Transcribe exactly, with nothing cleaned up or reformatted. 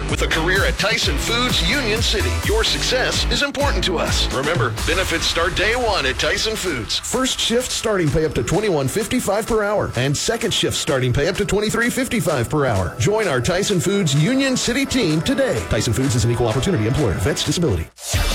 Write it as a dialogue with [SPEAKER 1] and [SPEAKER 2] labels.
[SPEAKER 1] With a career at Tyson Foods Union City, your success is important to us. Remember, benefits start day one at Tyson Foods. First shift starting pay up to twenty-one fifty-five per hour, and second shift starting pay up to twenty-three fifty-five per hour. Join our Tyson Foods Union City team today. Tyson Foods is an equal opportunity employer. Vets Disability.